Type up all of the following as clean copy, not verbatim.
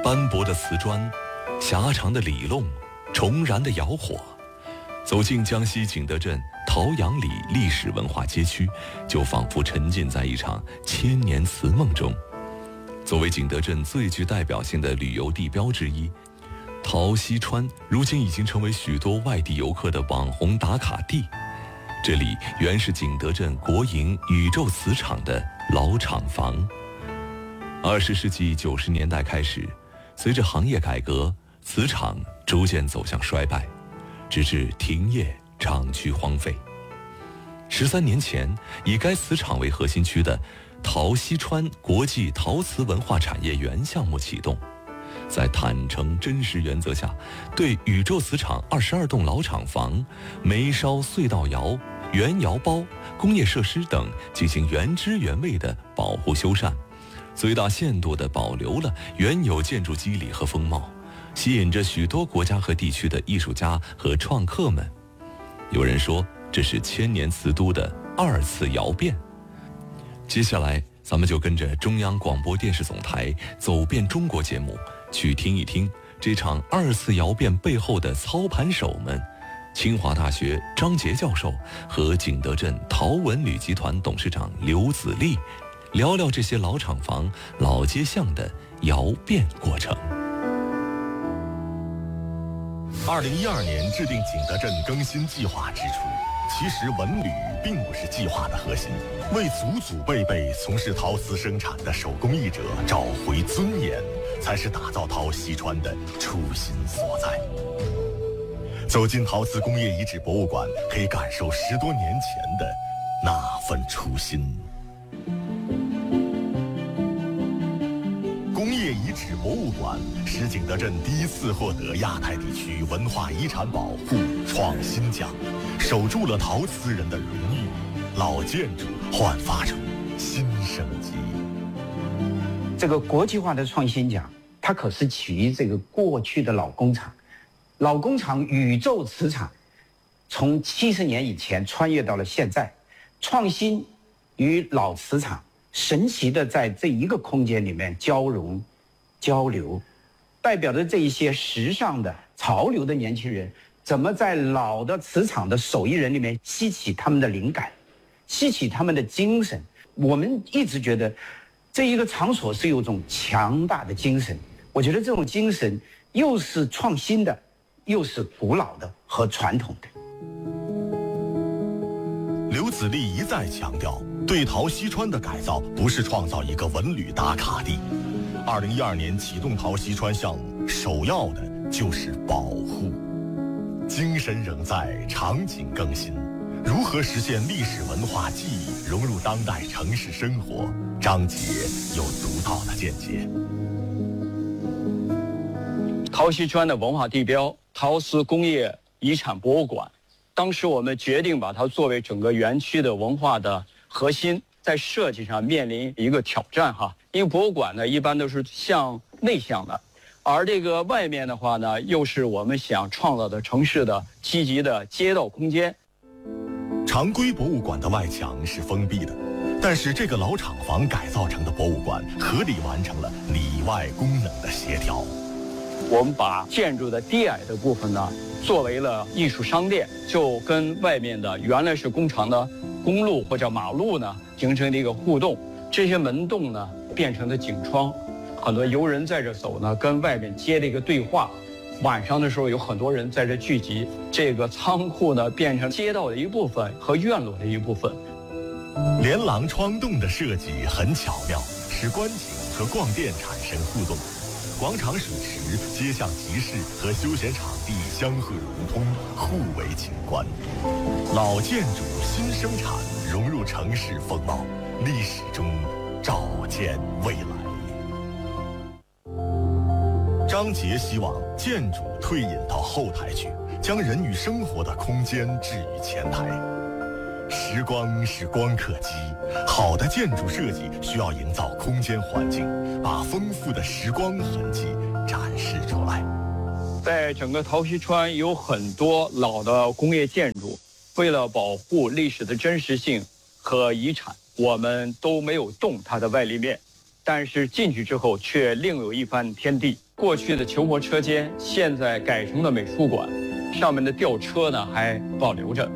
斑驳的瓷砖，狭长的里弄，重燃的窑火。走进江西景德镇陶阳里历史文化街区，就仿佛沉浸在一场千年瓷梦中。作为景德镇最具代表性的旅游地标之一，陶溪川如今已经成为许多外地游客的网红打卡地。这里原是景德镇国营宇宙瓷厂的老厂房。20世纪90年代开始，随着行业改革，瓷厂逐渐走向衰败，直至停业，厂区荒废。13年前，以该瓷厂为核心区的陶溪川国际陶瓷文化产业园项目启动，在坦诚真实原则下，对宇宙瓷厂22栋老厂房、煤烧隧道窑、原窑包、工业设施等进行原汁原味的保护修缮，最大限度地保留了原有建筑肌理和风貌，吸引着许多国家和地区的艺术家和创客们。有人说，这是千年瓷都的2次窑变。接下来，咱们就跟着中央广播电视总台走遍中国节目，去听一听这场2次窑变背后的操盘手们。清华大学张杰教授和景德镇陶文旅集团董事长刘子立聊聊这些老厂房、老街巷的窑变过程。 2012年制定景德镇更新计划之初，其实文旅并不是计划的核心，为祖祖辈辈从事陶瓷生产的手工艺者找回尊严，才是打造陶溪川的初心所在。走进陶瓷工业遗址博物馆，可以感受10多年前的那份初心。工业遗址博物馆是景德镇第一次获得亚太地区文化遗产保护创新奖，守住了陶瓷人的荣誉，老建筑焕发出新生机。 这个国际化的创新奖，它可是起于这个过去的老工厂。老工厂宇宙瓷厂从70年以前穿越到了现在，创新与老瓷厂神奇的在这一个空间里面交融交流，代表着这一些时尚的潮流的年轻人怎么在老的瓷厂的手艺人里面吸起他们的灵感，吸起他们的精神。我们一直觉得这一个场所是有种强大的精神，我觉得这种精神又是创新的，又是古老的和传统的。 刘子立一再强调，对陶溪川的改造不是创造一个文旅打卡地。2012年启动陶溪川项目，首要的就是保护。精神仍在，场景更新。如何实现历史文化记忆融入当代城市生活？张杰有独到的见解。 陶溪川的文化地标陶瓷工业遗产博物馆，当时我们决定把它作为整个园区的文化的核心，在设计上面临一个挑战哈，因为博物馆呢一般都是向内向的，而这个外面的话呢，又是我们想创造的城市的积极的街道空间。 常规博物馆的外墙是封闭的，但是这个老厂房改造成的博物馆合理完成了里外功能的协调。 我们把建筑的低矮的部分呢，作为了艺术商店，就跟外面的原来是工厂的公路或者马路呢，形成了一个互动。这些门洞呢，变成了景窗，很多游人在这走呢，跟外面接了一个对话。晚上的时候有很多人在这聚集，这个仓库呢，变成街道的一部分和院落的一部分。 连廊窗洞的设计很巧妙，使观景和逛店产生互动。广场水池、街巷集市和休闲场地相互融通，互为景观。老建筑新生产融入城市风貌，历史中照见未来。张杰希望建筑退隐到后台去，将人与生活的空间置于前台。时光是光刻机，好的建筑设计需要营造空间环境，把丰富的时光痕迹展示出来。 在整个陶溪川有很多老的工业建筑，为了保护历史的真实性和遗产，我们都没有动它的外立面，但是进去之后却另有一番天地。 过去的囚火车间现在改成了美术馆，上面的吊车呢还保留着。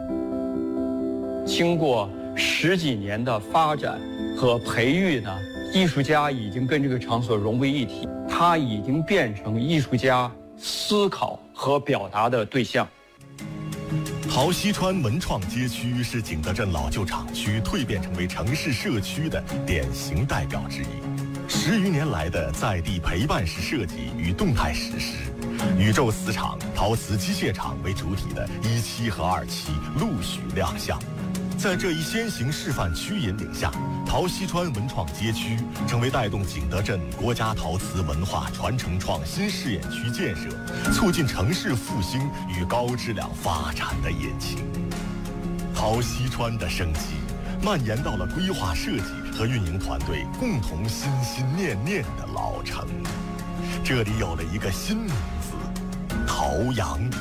经过10几年的发展和培育呢，艺术家已经跟这个场所融为一体，它已经变成艺术家思考和表达的对象。 陶溪川文创街区是景德镇老旧厂区蜕变成为城市社区的典型代表之一。10余年来的在地陪伴式设计与动态实施，宇宙磁场、陶瓷机械厂为主体的1期和2期陆续亮相。在这一先行示范区引领下，陶溪川文创街区成为带动景德镇国家陶瓷文化传承创新试验区建设，促进城市复兴与高质量发展的引擎。陶溪川的生机蔓延到了规划设计和运营团队共同心心念念的老城。这里有了一个新名字——陶阳里。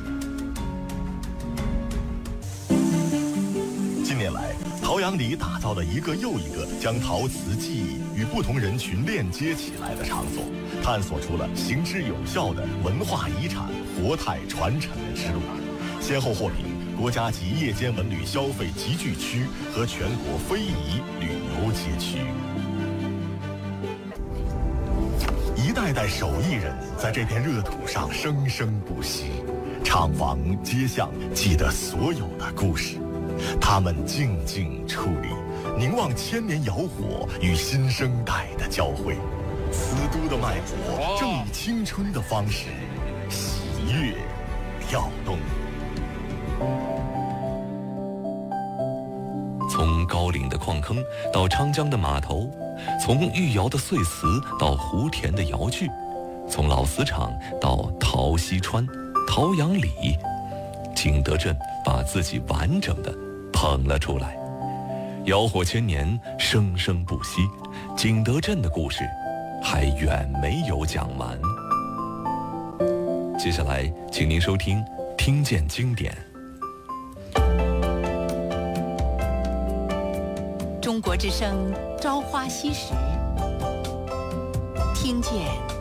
近年来，陶阳里打造了一个又一个将陶瓷技艺与不同人群链接起来的场所，探索出了行之有效的文化遗产活态传承的之路，先后获评国家级夜间文旅消费集聚区和全国非遗旅游街区。一代代手艺人在这片热土上生生不息，厂房街巷记得所有的故事。他们静静矗立，凝望千年窑火与新生代的交汇。瓷都的脉搏正以青春的方式喜悦跳动。 从高岭的矿坑到昌江的码头，从御窑的碎瓷到湖田的窑具，从老瓷厂到陶溪川、陶阳里，景德镇把自己完整的捧了出来。窑火千年，生生不息，景德镇的故事还远没有讲完。接下来请您收听听见经典。 中国之声《朝花夕拾》，听见